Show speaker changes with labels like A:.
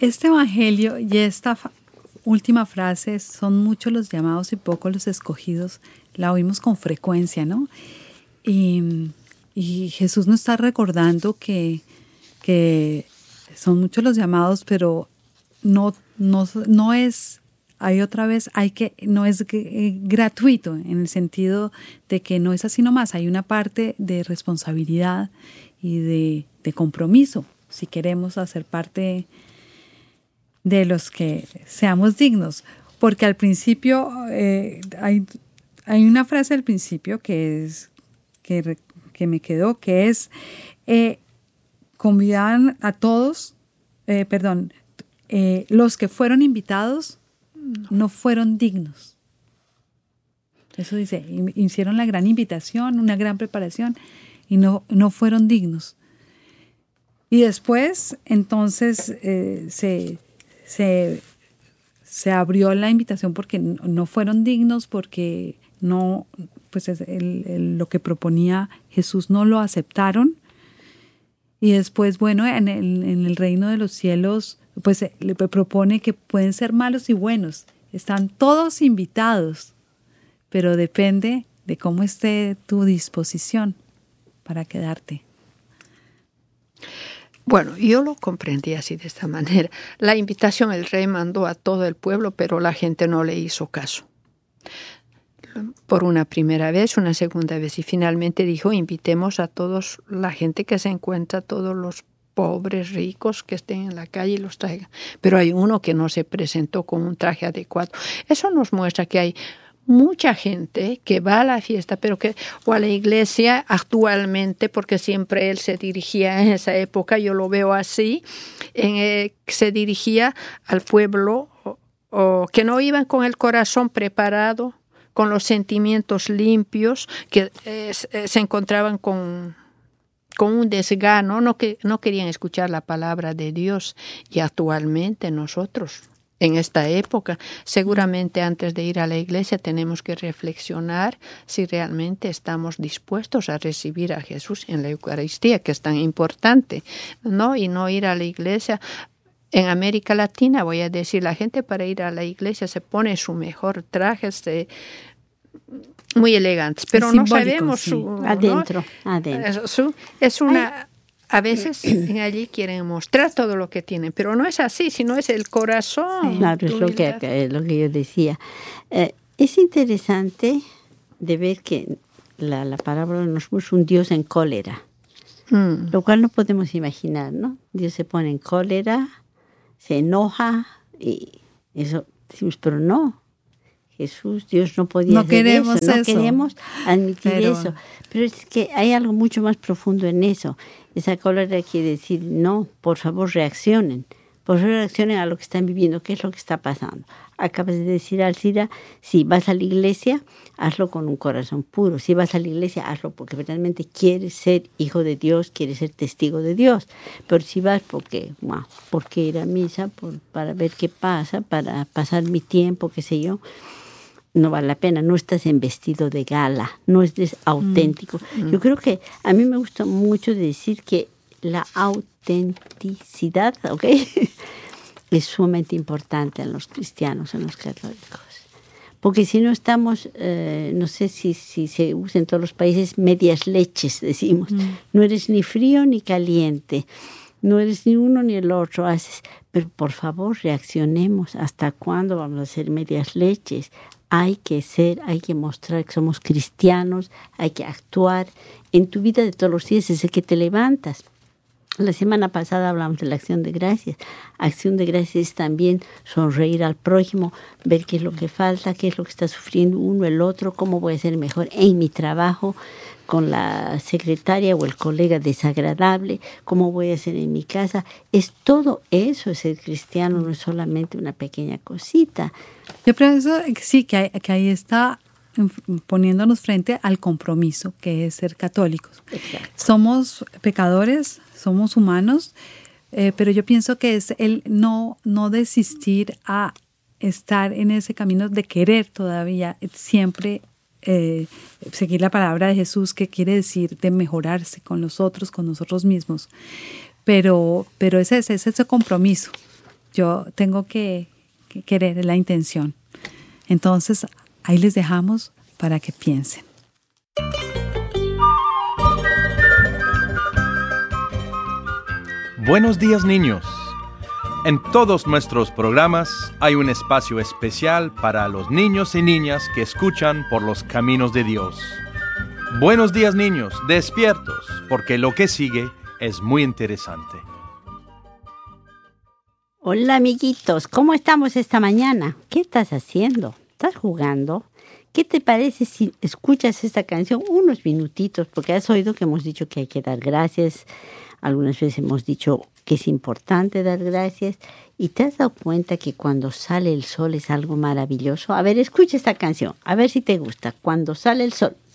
A: este evangelio y esta última frase, son muchos los llamados y pocos los escogidos, la oímos con frecuencia, ¿no? Y Jesús nos está recordando que son muchos los llamados, pero no es, no es gratuito, en el sentido de que no es así nomás, hay una parte de responsabilidad y de compromiso, si queremos hacer parte de los que seamos dignos. Porque al principio, hay una frase al principio que me quedó, que es, convidaban a todos, los que fueron invitados no fueron dignos. Eso dice, hicieron la gran invitación, una gran preparación, y no fueron dignos. Y después, entonces, se abrió la invitación porque no fueron dignos, porque no, pues lo que proponía Jesús no lo aceptaron. Y después, bueno, en el reino de los cielos, pues le propone que pueden ser malos y buenos. Están todos invitados, pero depende de cómo esté tu disposición para quedarte.
B: Bueno, yo lo comprendí así, de esta manera. La invitación el rey mandó a todo el pueblo, pero la gente no le hizo caso. Por una primera vez, una segunda vez, y finalmente dijo, invitemos a todos, la gente que se encuentra, todos los pobres, ricos que estén en la calle y los traigan. Pero hay uno que no se presentó con un traje adecuado. Eso nos muestra que hay mucha gente que va a la fiesta, pero o a la iglesia actualmente, porque siempre él se dirigía en esa época, yo lo veo así, se dirigía al pueblo o que no iban con el corazón preparado, con los sentimientos limpios, que se encontraban con un desgano, no querían escuchar la palabra de Dios. Y actualmente nosotros, en esta época, seguramente antes de ir a la iglesia tenemos que reflexionar si realmente estamos dispuestos a recibir a Jesús en la Eucaristía, que es tan importante, ¿no? Y no ir a la iglesia. En América Latina, voy a decir, la gente para ir a la iglesia se pone su mejor traje, muy elegantes, pero no sabemos
A: sí.
C: Adentro.
B: Es una... A veces allí quieren mostrar todo lo que tienen, pero no es así, sino es el corazón.
C: Sí. Claro, es lo que yo decía. Es interesante de ver que la palabra nos puso un Dios en cólera, lo cual no podemos imaginar, ¿no? Dios se pone en cólera, se enoja y eso decimos, pero no. Jesús, Dios no podía hacer eso. No queremos admitir eso. Pero es que hay algo mucho más profundo en eso. Esa cólera quiere decir, no, por favor reaccionen. Por favor reaccionen a lo que están viviendo, qué es lo que está pasando. Acabas de decir, Alcira, si vas a la iglesia, hazlo con un corazón puro. Si vas a la iglesia, hazlo porque realmente quieres ser hijo de Dios, quieres ser testigo de Dios. Pero si vas porque ir a misa, para ver qué pasa, para pasar mi tiempo, qué sé yo, no vale la pena, no estás en vestido de gala, no es auténtico. Yo creo que a mí me gusta mucho decir que la autenticidad, ¿ok? Es sumamente importante en los cristianos, en los católicos. Porque si no estamos, no sé si se usa en todos los países, medias leches, decimos. No eres ni frío ni caliente, no eres ni uno ni el otro, pero por favor reaccionemos. ¿Hasta cuándo vamos a ser medias leches? Hay que mostrar que somos cristianos, hay que actuar en tu vida de todos los días desde que te levantas. La semana pasada hablamos de la acción de gracias. Acción de gracias es también sonreír al prójimo, ver qué es lo que falta, qué es lo que está sufriendo uno, el otro, cómo voy a ser mejor en mi trabajo con la secretaria o el colega desagradable, cómo voy a ser en mi casa. Es todo eso, es ser cristiano, no es solamente una pequeña cosita.
A: Yo pienso sí, que ahí está poniéndonos frente al compromiso que es ser católicos.
C: Exacto.
A: Somos pecadores, somos humanos, pero yo pienso que es el no desistir a estar en ese camino de querer todavía siempre seguir la palabra de Jesús, que quiere decir de mejorarse con los otros, con nosotros mismos. Pero es ese compromiso yo tengo que querer la intención. Entonces, ahí les dejamos para que piensen.
D: Buenos días, niños. En todos nuestros programas hay un espacio especial para los niños y niñas que escuchan por los caminos de Dios. Buenos días, niños, despiertos, porque lo que sigue es muy interesante.
C: Hola, amiguitos, ¿cómo estamos esta mañana? ¿Qué estás haciendo? ¿Estás jugando? ¿Qué te parece si escuchas esta canción unos minutitos? Porque has oído que hemos dicho que hay que dar gracias. Algunas veces hemos dicho que es importante dar gracias. ¿Y te has dado cuenta que cuando sale el sol es algo maravilloso? A ver, escucha esta canción. A ver si te gusta. Cuando sale el sol.